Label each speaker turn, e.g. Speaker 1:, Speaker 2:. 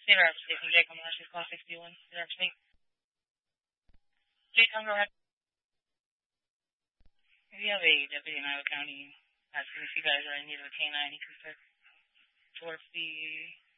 Speaker 1: State Rapid Station, Jacob Marshall, call 61. State Rapid State. Jacob, go ahead. We have a deputy in Iowa County asking if you guys are in need of a canine. He can start towards the